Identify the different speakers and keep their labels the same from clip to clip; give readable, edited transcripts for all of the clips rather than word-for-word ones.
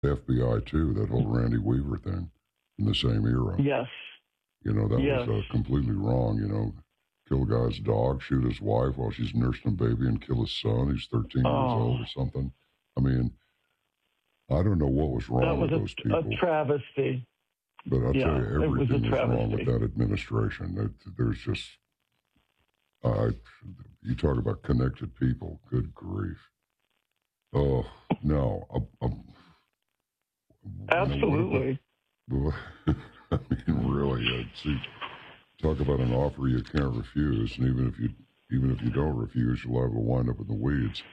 Speaker 1: FBI too, that whole Randy Weaver thing in the same era.
Speaker 2: Yes.
Speaker 1: You know, that
Speaker 2: yes.
Speaker 1: was completely wrong, you know. Kill a guy's dog, shoot his wife while she's nursing a baby, and kill his son. He's 13 years old or something. I mean, I don't know what was wrong with those people.
Speaker 2: That was a travesty.
Speaker 1: But I'll tell you, everything was wrong with that administration. There's just, you talk about connected people. Good grief. Oh, no.
Speaker 2: Absolutely.
Speaker 1: You know, I mean, really, see, talk about an offer you can't refuse, and even if you don't refuse, you'll have to wind up in the weeds.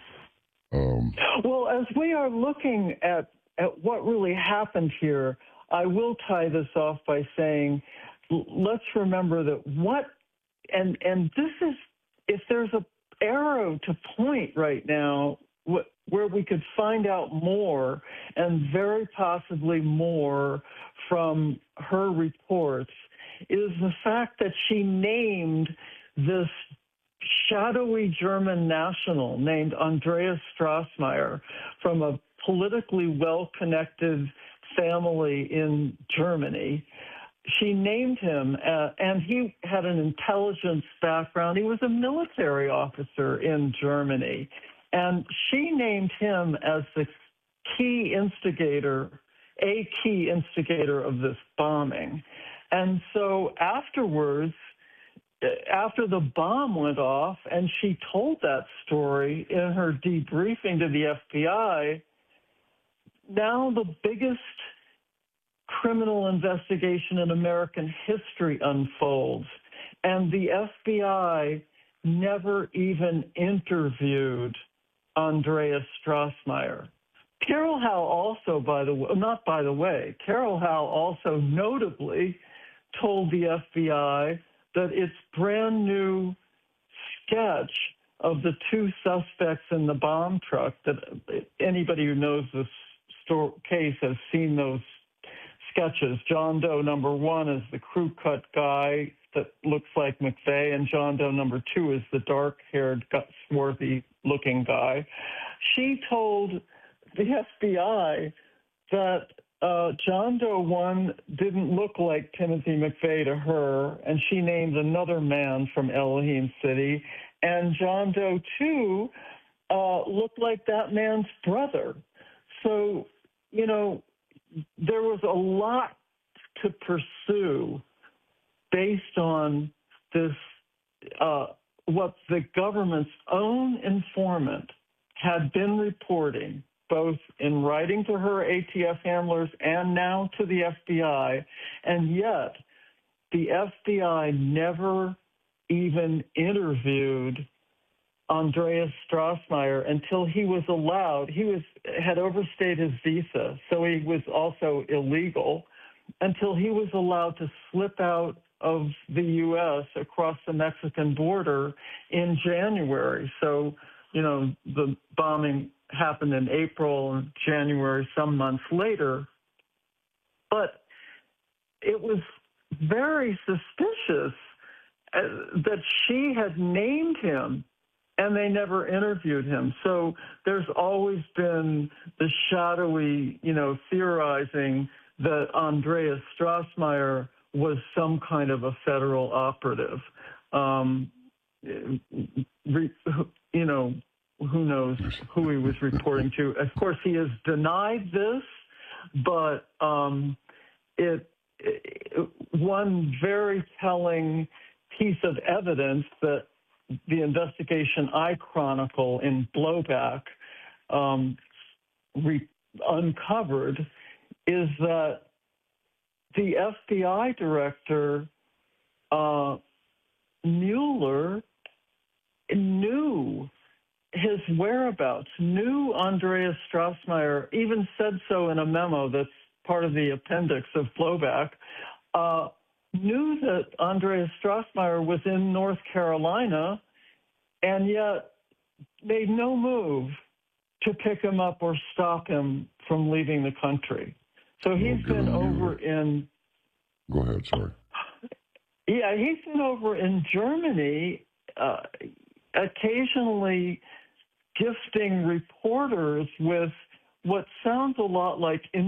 Speaker 2: Well, as we are looking at what really happened here, I will tie this off by saying, let's remember that and this is, if there's an arrow to point right now where we could find out more, and very possibly more from her reports, is the fact that she named this shadowy German national named Andreas Strassmayer from a politically well-connected family in Germany. She named him, and he had an intelligence background. He was a military officer in Germany. And she named him as the key instigator of this bombing. And so afterwards, after the bomb went off and she told that story in her debriefing to the FBI, now the biggest criminal investigation in American history unfolds. And the FBI never even interviewed Andreas Strassmayer. Carol Howe also, Carol Howe also notably told the FBI that its brand new sketch of the two suspects in the bomb truck, that anybody who knows this case has seen those sketches. John Doe number 1 is the crew cut guy that looks like McVeigh, and John Doe number 2 is the dark-haired, swarthy-looking guy. She told the FBI that John Doe 1 didn't look like Timothy McVeigh to her, and she named another man from Elohim City, and John Doe 2 looked like that man's brother. So, you know, there was a lot to pursue based on this, what the government's own informant had been reporting, both in writing to her ATF handlers and now to the FBI, and yet the FBI never even interviewed Andreas Strassmayer until he was allowed. He had overstayed his visa, so he was also illegal, until he was allowed to slip out of the U.S. across the Mexican border in January. So, you know, the bombing happened in April and January, some months later. But it was very suspicious that she had named him, and they never interviewed him. So there's always been the shadowy, you know, theorizing that Andreas Strassmayer was some kind of a federal operative. You know, who knows who he was reporting to. Of course, he has denied this, but one very telling piece of evidence that the investigation I chronicle in Blowback uncovered is that the FBI director, Mueller, knew his whereabouts, knew Andreas Strassmayer, even said so in a memo that's part of the appendix of Blowback, knew that Andreas Strassmayer was in North Carolina, and yet made no move to pick him up or stop him from leaving the country. So he's been over in...
Speaker 1: Go ahead, sorry.
Speaker 2: Yeah, he's been over in Germany, occasionally gifting reporters with what sounds a lot like